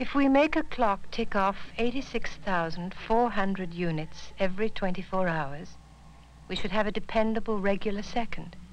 If we make a clock tick off 86,400 units every 24 hours, we should have a dependable regular second.